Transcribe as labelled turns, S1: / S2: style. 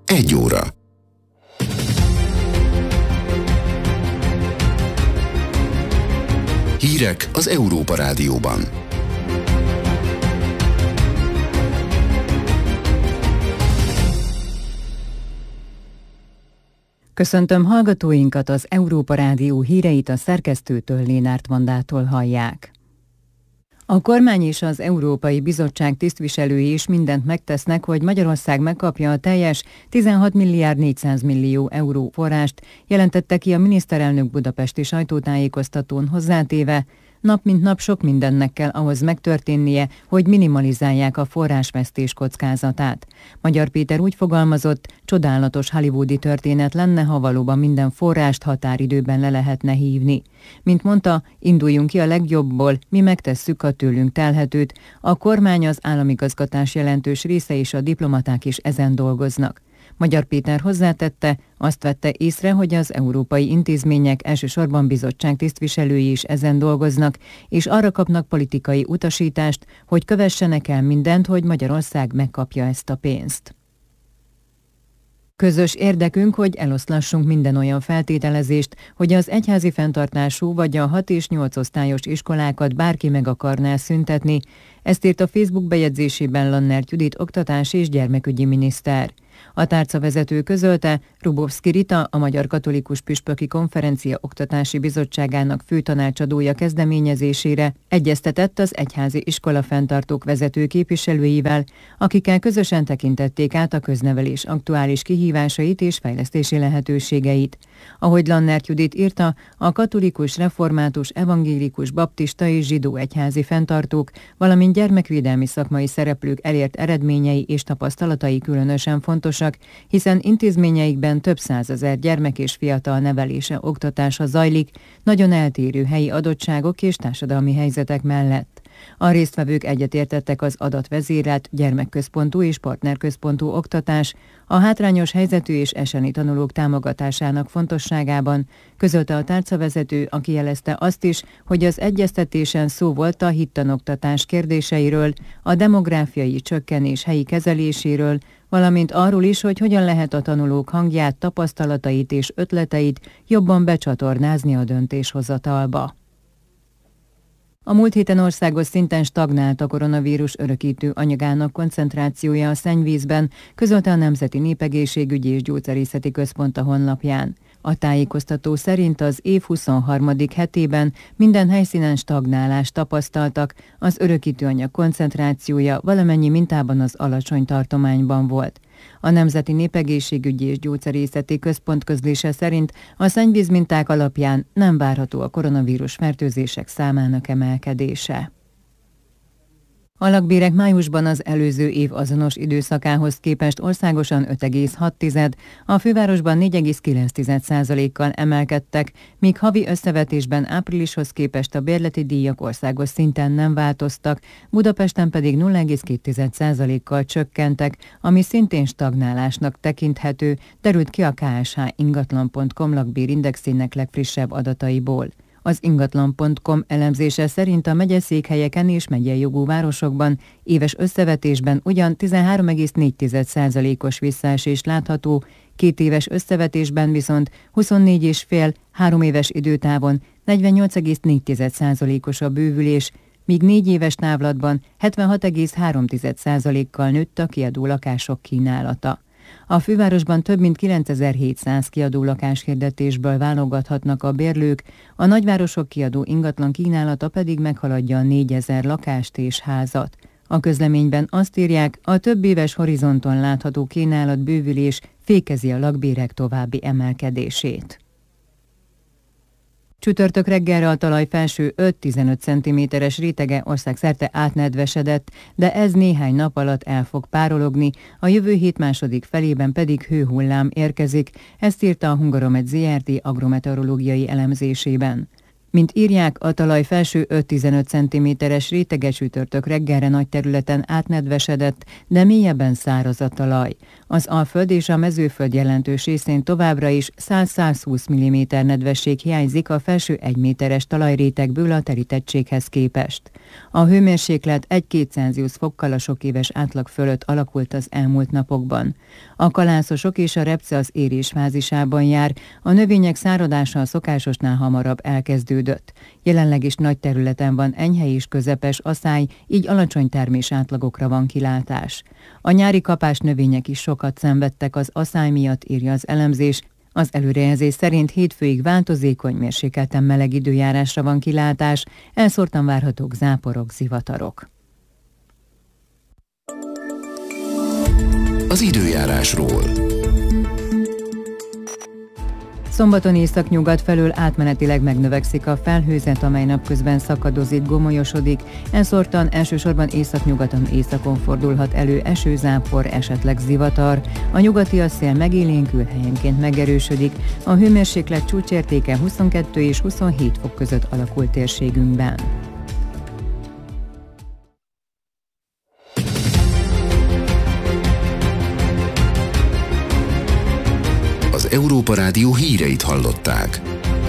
S1: 1 óra. Hírek az Európa Rádióban.
S2: Köszöntöm hallgatóinkat, az Európa Rádió híreit a szerkesztőtől, Lénárt Vandától hallják. A kormány és az Európai Bizottság tisztviselői is mindent megtesznek, hogy Magyarország megkapja a teljes 16 milliárd 400 millió euró forrást, jelentette ki a miniszterelnök budapesti sajtótájékoztatón, hozzátéve: nap mint nap sok mindennek kell ahhoz megtörténnie, hogy minimalizálják a forrásvesztés kockázatát. Magyar Péter úgy fogalmazott, csodálatos hollywoodi történet lenne, ha valóban minden forrást határidőben le lehetne hívni. Mint mondta, induljunk ki a legjobbból, mi megtesszük a tőlünk telhetőt, a kormány, az államigazgatás jelentős része és a diplomaták is ezen dolgoznak. Magyar Péter hozzátette, azt vette észre, hogy az európai intézmények, elsősorban bizottság tisztviselői is ezen dolgoznak, és arra kapnak politikai utasítást, hogy kövessenek el mindent, hogy Magyarország megkapja ezt a pénzt. Közös érdekünk, hogy eloszlassunk minden olyan feltételezést, hogy az egyházi fenntartású vagy a 6 és 8 osztályos iskolákat bárki meg akarná szüntetni. Ezt írt a Facebook bejegyzésében Lannert Judit oktatás és gyermekügyi miniszter. A tárcavezető közölte, Rubovszki Rita, a Magyar Katolikus Püspöki Konferencia Oktatási Bizottságának főtanácsadója kezdeményezésére egyeztetett az egyházi iskolafenntartók vezető képviselőivel, akikkel közösen tekintették át a köznevelés aktuális kihívásait és fejlesztési lehetőségeit. Ahogy Lannert Judit írta, a katolikus, református, evangélikus, baptista és zsidó egyházi fenntartók, valamint gyermekvédelmi szakmai szereplők elért eredményei és tapasztalatai különösen fontosak, hiszen intézményeikben több százezer gyermek és fiatal nevelése, oktatása zajlik, nagyon eltérő helyi adottságok és társadalmi helyzetek mellett. A résztvevők egyetértettek az adatvezérelt, gyermekközpontú és partnerközpontú oktatás, a hátrányos helyzetű és eseni tanulók támogatásának fontosságában, közölte a tárcavezető, aki jelezte azt is, hogy az egyeztetésen szó volt a hittanoktatás kérdéseiről, a demográfiai csökkenés helyi kezeléséről, valamint arról is, hogy hogyan lehet a tanulók hangját, tapasztalatait és ötleteit jobban becsatornázni a döntéshozatalba. A múlt héten országos szinten stagnált a koronavírus örökítő anyagának koncentrációja a szennyvízben, közölte a Nemzeti Népegészségügyi és Gyógyszerészeti Központ a honlapján. A tájékoztató szerint az év 23. hetében minden helyszínen stagnálást tapasztaltak, az örökítőanyag koncentrációja valamennyi mintában az alacsony tartományban volt. A Nemzeti Népegészségügyi és Gyógyszerészeti Központ közlése szerint a szennyvízminták alapján nem várható a koronavírus fertőzések számának emelkedése. A lakbérek májusban az előző év azonos időszakához képest országosan 5,6, a fővárosban 4,9%-kal emelkedtek, míg havi összevetésben áprilishoz képest a bérleti díjak országos szinten nem változtak, Budapesten pedig 0,2%-kal csökkentek, ami szintén stagnálásnak tekinthető, derült ki a KSH ingatlan.com lakbérindexének legfrissebb adataiból. Az ingatlan.com elemzése szerint a megyeszékhelyeken és megyei jogú városokban éves összevetésben ugyan 13,4%-os visszaesés látható, 2 éves összevetésben viszont 24,5-3 éves időtávon 48,4%-os a bővülés, míg 4 éves távlatban 76,3%-kal nőtt a kiadó lakások kínálata. A fővárosban több mint 9700 kiadó lakáshirdetésből válogathatnak a bérlők, a nagyvárosok kiadó ingatlan kínálata pedig meghaladja a 4000 lakást és házat. A közleményben azt írják, a több éves horizonton látható kínálat bővülés fékezi a lakbérek további emelkedését. Csütörtök reggelre a talaj felső 5-15 cm-es rétege országszerte átnedvesedett, de ez néhány nap alatt el fog párologni, a jövő hét második felében pedig hőhullám érkezik, ezt írta a Hungaromet Zrt. Agrometeorológiai elemzésében. Mint írják, a talaj felső 5-15 cm-es rétege csütörtök reggelre nagy területen átnedvesedett, de mélyebben száraz a talaj. Az Alföld és a Mezőföld jelentős részén továbbra is 100-120 mm nedvesség hiányzik a felső 1 méteres talajrétegből a terítettséghez képest. A hőmérséklet 1-2 Celsius fokkal a sok éves átlag fölött alakult az elmúlt napokban. A kalászosok és a repce az érés fázisában jár, a növények száradása a szokásosnál hamarabb elkezdődött. Jelenleg is nagy területen van enyhe és közepes aszály, így alacsony termés átlagokra van kilátás. A nyári kapás növények is sokat szenvedtek az aszály miatt, írja az elemzés. Az előrejelzés szerint hétfőig változékony, mérsékelten meleg időjárásra van kilátás, elszórtan várhatók záporok, zivatarok.
S1: Az időjárásról.
S2: Szombaton északnyugat felől átmenetileg megnövekszik a felhőzet, amely napközben szakadozik, gomolyosodik. Elszórtan elsősorban északnyugaton, északon fordulhat elő esőzápor, esetleg zivatar. A nyugati szél megélénkül, helyenként megerősödik. A hőmérséklet csúcsértéke 22 és 27 fok között alakul térségünkben.
S1: Az Európa Rádió híreit hallották.